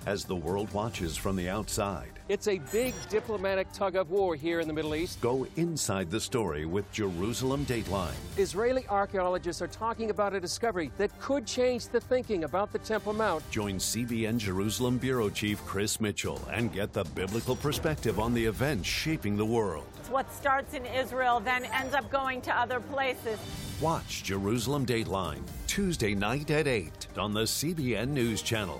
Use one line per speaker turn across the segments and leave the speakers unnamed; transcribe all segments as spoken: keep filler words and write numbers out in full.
as the world watches from the outside.
It's a big diplomatic tug of war here in the Middle East.
Go inside the story with Jerusalem Dateline.
Israeli archaeologists are talking about a discovery that could change the thinking about the Temple Mount.
Join C B N Jerusalem Bureau Chief Chris Mitchell and get the biblical perspective on the events shaping the world.
What starts in Israel then ends up going to other places.
Watch Jerusalem Dateline Tuesday night at eight on the C B N News Channel.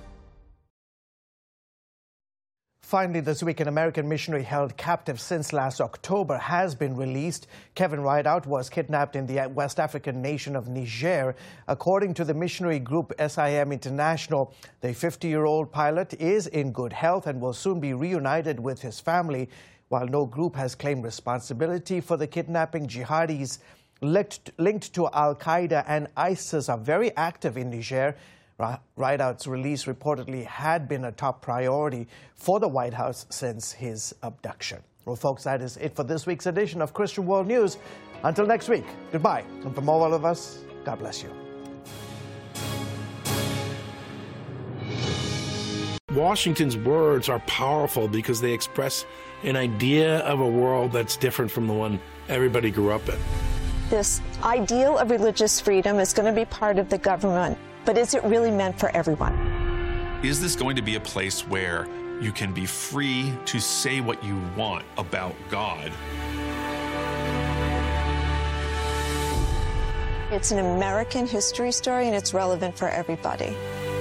Finally, this week, an American missionary held captive since last October has been released. Kevin Rideout was kidnapped in the West African nation of Niger. According to the missionary group S I M International, the fifty-year-old pilot is in good health and will soon be reunited with his family. While no group has claimed responsibility for the kidnapping, jihadis linked, linked to Al-Qaeda and ISIS are very active in Niger. Rideout's release reportedly had been a top priority for the White House since his abduction. Well, folks, that is it for this week's edition of Christian World News. Until next week, goodbye. And from all of us, God bless you.
Washington's words are powerful because they express an idea of a world that's different from the one everybody grew up in.
This ideal of religious freedom is going to be part of the government. But is it really meant for everyone?
Is this going to be a place where you can be free to say what you want about God?
It's an American history story, and it's relevant for everybody.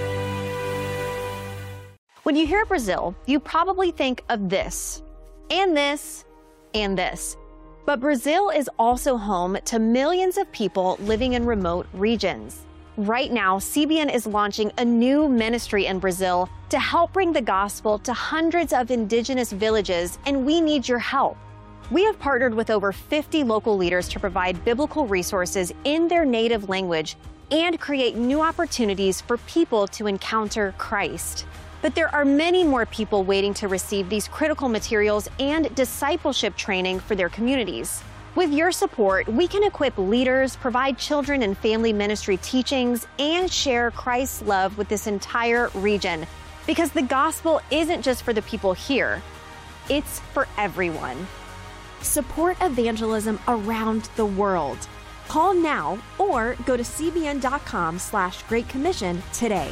When you hear Brazil, you probably think of this, and this, and this. But Brazil is also home to millions of people living in remote regions. Right now, C B N is launching a new ministry in Brazil to help bring the gospel to hundreds of indigenous villages, and we need your help. We have partnered with over fifty local leaders to provide biblical resources in their native language and create new opportunities for people to encounter Christ. But there are many more people waiting to receive these critical materials and discipleship training for their communities. With your support, we can equip leaders, provide children and family ministry teachings, and share Christ's love with this entire region. Because the gospel isn't just for the people here, it's for everyone. Support evangelism around the world. Call now or go to cbn.com slash Great Commission today.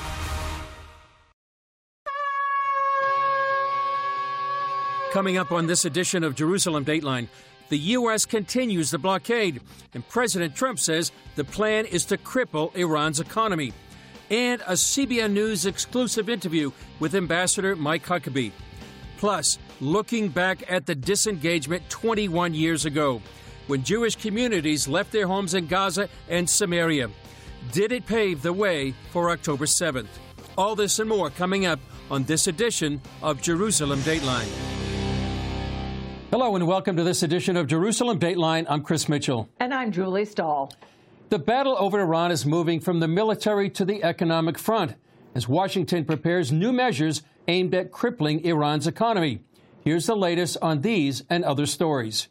Coming up on this edition of Jerusalem Dateline, the U S continues the blockade, and President Trump says the plan is to cripple Iran's economy. And a C B N News exclusive interview with Ambassador Mike Huckabee. Plus, looking back at the disengagement twenty-one years ago, when Jewish communities left their homes in Gaza and Samaria. Did it pave the way for October seventh? All this and more coming up on this edition of Jerusalem Dateline. Hello and welcome to this edition of Jerusalem Dateline. I'm Chris Mitchell.
And I'm Julie Stahl.
The battle over Iran is moving from the military to the economic front as Washington prepares new measures aimed at crippling Iran's economy. Here's the latest on these and other stories.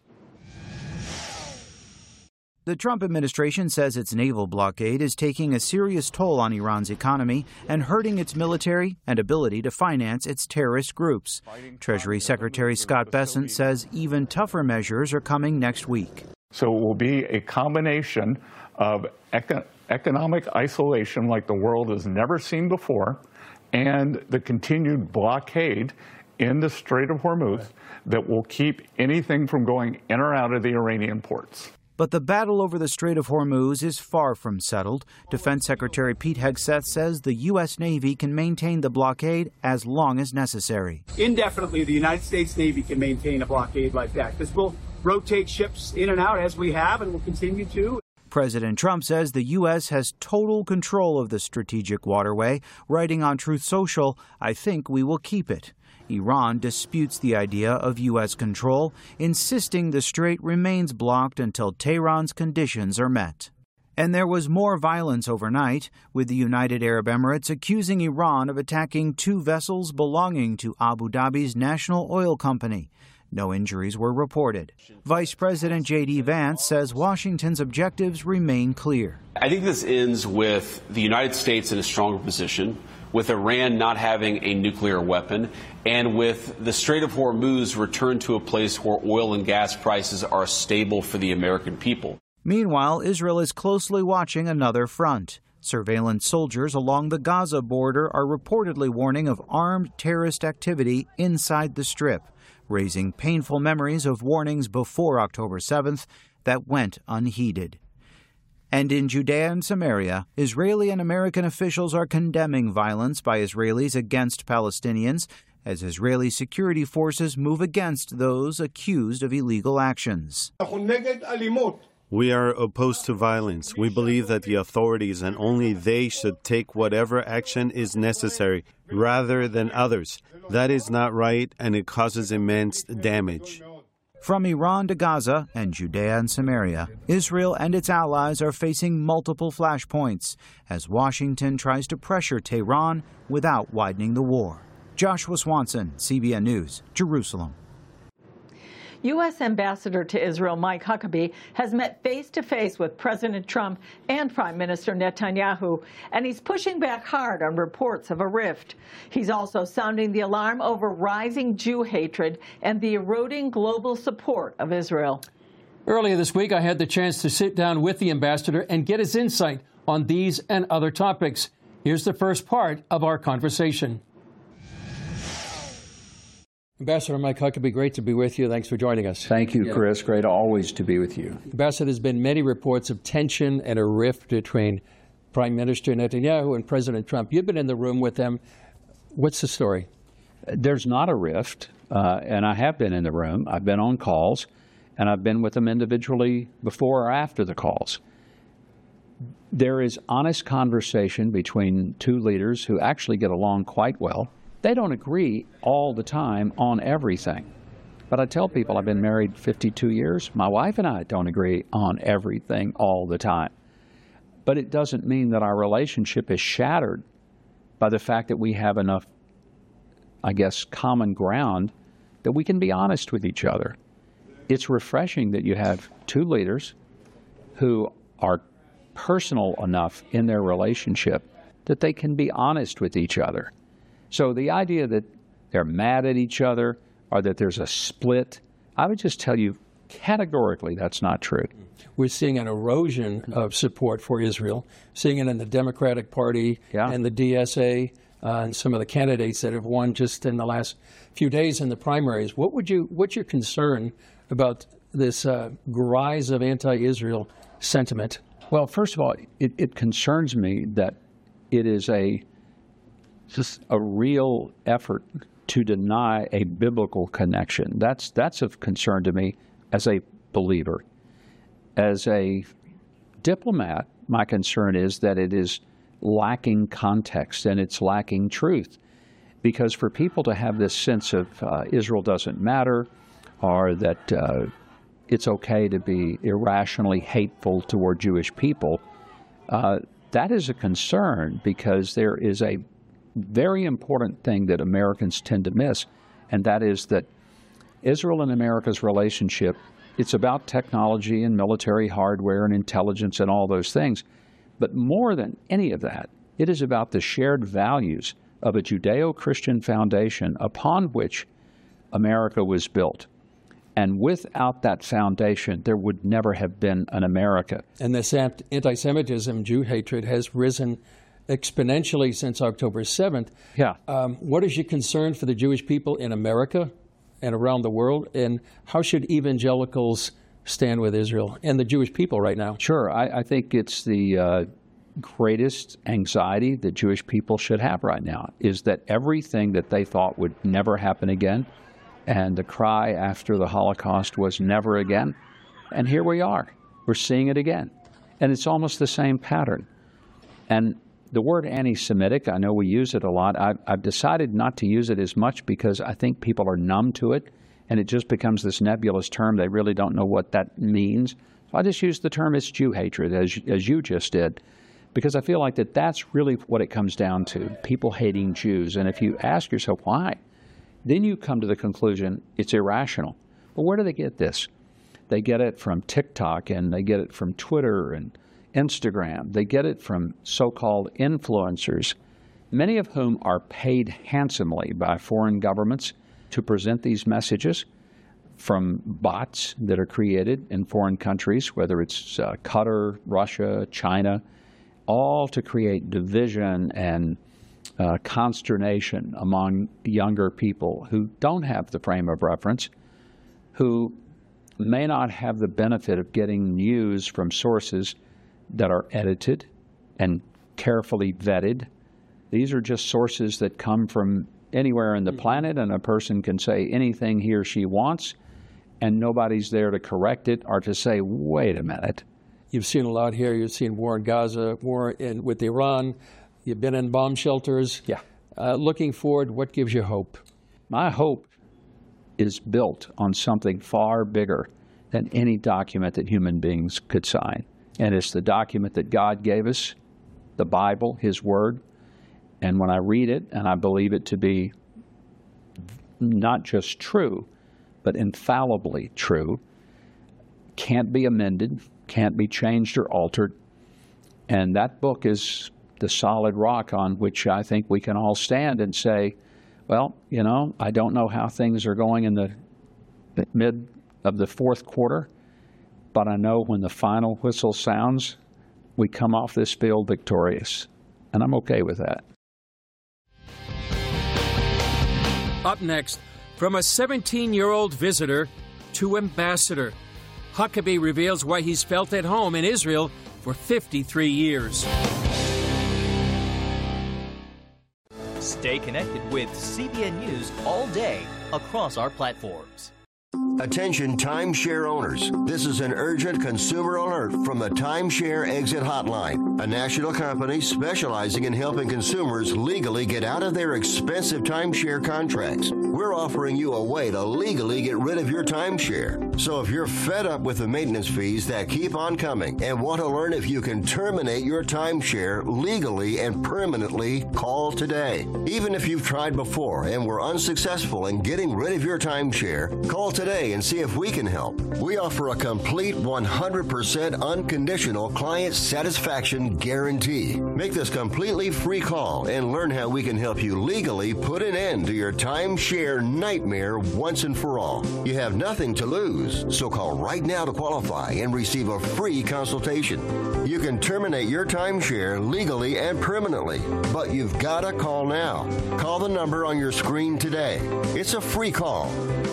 The Trump administration says its naval blockade is taking a serious toll on Iran's economy and hurting its military and ability to finance its terrorist groups. Treasury Secretary Scott Bessent says even tougher measures are coming next week.
So it will be a combination of eco- economic isolation like the world has never seen before and the continued blockade in the Strait of Hormuz that will keep anything from going in or out of the Iranian ports.
But the battle over the Strait of Hormuz is far from settled. Defense Secretary Pete Hegseth says the U S. Navy can maintain the blockade as long as necessary.
Indefinitely, the United States Navy can maintain a blockade like that because we'll rotate ships in and out as we have and will continue to.
President Trump says the U S has total control of the strategic waterway, writing on Truth Social, "I think we will keep it." Iran disputes the idea of U S control, insisting the strait remains blocked until Tehran's conditions are met. And there was more violence overnight, with the United Arab Emirates accusing Iran of attacking two vessels belonging to Abu Dhabi's national oil company. No injuries were reported. Vice President J D Vance says Washington's objectives remain clear.
I think this ends with the United States in a stronger position,
with Iran not having a nuclear weapon, and with the Strait of Hormuz returned to a place where oil and gas prices are stable for the American people.
Meanwhile, Israel is closely watching another front. Surveillance soldiers along the Gaza border are reportedly warning of armed terrorist activity inside the Strip, raising painful memories of warnings before October seventh that went unheeded. And in Judea and Samaria, Israeli and American officials are condemning violence by Israelis against Palestinians as Israeli security forces move against those accused of illegal actions.
We are opposed to violence. We believe that the authorities and only they should take whatever action is necessary rather than others. That is not right, and it causes immense damage.
From Iran to Gaza and Judea and Samaria, Israel and its allies are facing multiple flashpoints as Washington tries to pressure Tehran without widening the war. Joshua Swanson, C B N News, Jerusalem.
U S Ambassador to Israel Mike Huckabee has met face-to-face with President Trump and Prime Minister Netanyahu, and he's pushing back hard on reports of a rift. He's also sounding the alarm over rising Jew hatred and the eroding global support of Israel.
Earlier this week, I had the chance to sit down with the ambassador and get his insight on these and other topics. Here's the first part of our conversation. Ambassador Mike Huckabee, great to be with you. Thanks for joining us.
Thank you, Chris. Yeah. Great always to be with you.
Ambassador, there's been many reports of tension and a rift between Prime Minister Netanyahu and President Trump. You've been in the room with them. What's the story?
There's not a rift, uh, and I have been in the room. I've been on calls, and I've been with them individually before or after the calls. There is honest conversation between two leaders who actually get along quite well. They don't agree all the time on everything. But I tell people I've been married fifty-two years. My wife and I don't agree on everything all the time. But it doesn't mean that our relationship is shattered by the fact that we have enough, I guess, common ground that we can be honest with each other. It's refreshing that you have two leaders who are personal enough in their relationship that they can be honest with each other. So the idea that they're mad at each other or that there's a split, I would just tell you categorically that's not true.
We're seeing an erosion of support for Israel, seeing it in the Democratic Party yeah. and the D S A uh, and some of the candidates that have won just in the last few days in the primaries. What would you, what's your concern about this uh, rise of anti-Israel sentiment?
Well, first of all, it, it concerns me that it is a just a real effort to deny a biblical connection. That's that's of concern to me as a believer. As a diplomat, my concern is that it is lacking context and it's lacking truth. Because for people to have this sense of uh, Israel doesn't matter, or that uh, it's okay to be irrationally hateful toward Jewish people, uh, that is a concern, because there is a very important thing that Americans tend to miss, and that is that Israel and America's relationship, it's about technology and military hardware and intelligence and all those things. But more than any of that, it is about the shared values of a Judeo-Christian foundation upon which America was built. And without that foundation, there would never have been an America.
And this anti-Semitism, Jew hatred, has risen exponentially since October seventh.
Yeah.
Um, what is your concern for the Jewish people in America and around the world, and how should evangelicals stand with Israel and the Jewish people right now?
Sure. I, I think it's the uh, greatest anxiety that Jewish people should have right now, is that everything that they thought would never happen again, and the cry after the Holocaust was never again, and here we are. We're seeing it again. And it's almost the same pattern. And the word anti-Semitic, I know we use it a lot. I've, I've decided not to use it as much because I think people are numb to it, and it just becomes this nebulous term. They really don't know what that means. So I just use the term it's Jew hatred, as, as you just did, because I feel like that that's really what it comes down to, people hating Jews. And if you ask yourself why, then you come to the conclusion it's irrational. But where do they get this? They get it from TikTok, and they get it from Twitter and Instagram. They get it from so-called influencers many of whom are paid handsomely by foreign governments to present these messages, from bots that are created in foreign countries, whether it's uh, Qatar, Russia, China, all to create division and uh, consternation among younger people who don't have the frame of reference, who may not have the benefit of getting news from sources that are edited and carefully vetted. These are just sources that come from anywhere in the planet, and a person can say anything he or she wants, and nobody's there to correct it or to say, wait a minute.
You've seen a lot here. You've seen war in Gaza, war in, with Iran. You've been in bomb shelters.
Yeah.
Uh, looking forward, what gives you hope?
My hope is built on something far bigger than any document that human beings could sign. And it's the document that God gave us, the Bible, His Word. And when I read it, and I believe it to be not just true, but infallibly true, can't be amended, can't be changed or altered. And that book is the solid rock on which I think we can all stand and say, well, you know, I don't know how things are going in the mid of the fourth quarter, but I know when the final whistle sounds, we come off this field victorious. And I'm okay with that.
Up next, from a seventeen-year-old visitor to ambassador, Huckabee reveals why he's felt at home in Israel for fifty-three years.
Stay connected with C B N News all day across our platforms.
Attention timeshare owners. This is an urgent consumer alert from the Timeshare Exit Hotline, a national company specializing in helping consumers legally get out of their expensive timeshare contracts. We're offering you a way to legally get rid of your timeshare. So if you're fed up with the maintenance fees that keep on coming and want to learn if you can terminate your timeshare legally and permanently, call today. Even if you've tried before and were unsuccessful in getting rid of your timeshare, call today and see if we can help. We offer a complete one hundred percent unconditional client satisfaction guarantee. Make this completely free call and learn how we can help you legally put an end to your timeshare nightmare once and for all. You have nothing to lose, so call right now to qualify and receive a free consultation. You can terminate your timeshare legally and permanently, but you've got to call now. Call the number on your screen today. It's a free call.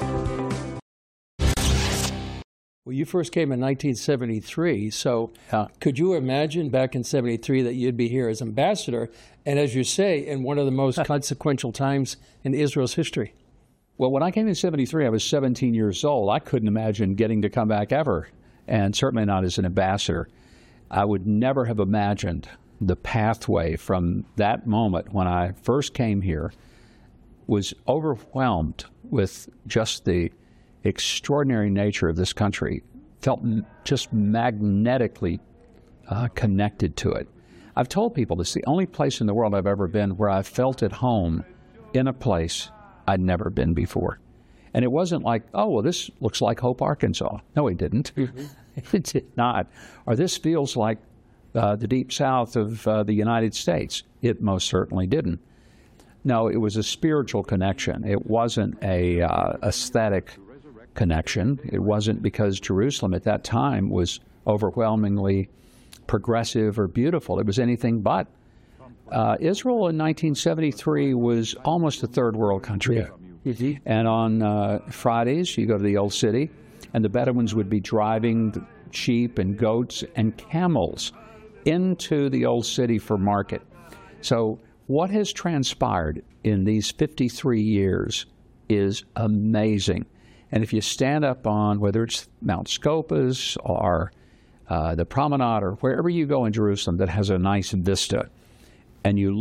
Well, you first came in nineteen seventy-three, so yeah. Could you imagine back in seventy-three that you'd be here as ambassador, and as you say, in one of the most consequential times in Israel's history?
Well, when I came in seventy-three, I was seventeen years old. I couldn't imagine getting to come back ever, and certainly not as an ambassador. I would never have imagined the pathway from that moment when I first came here was overwhelmed with just the extraordinary nature of this country, felt just magnetically uh, connected to it. I've told people it's the only place in the world I've ever been where I felt at home in a place I'd never been before. And it wasn't like, oh, well, this looks like Hope, Arkansas. No, it didn't. Mm-hmm. It did not. Or this feels like uh, the deep south of uh, the United States. It most certainly didn't. No, it was a spiritual connection. It wasn't a uh, aesthetic connection. It wasn't because Jerusalem at that time was overwhelmingly progressive or beautiful. It was anything but. Uh, Israel in nineteen seventy-three was almost a third world country. Yeah. Mm-hmm. And on uh, Fridays, you go to the old city, and the Bedouins would be driving sheep and goats and camels into the old city for market. So what has transpired in these fifty-three years is amazing. And if you stand up on, whether it's Mount Scopas or uh, the Promenade or wherever you go in Jerusalem that has a nice vista, and you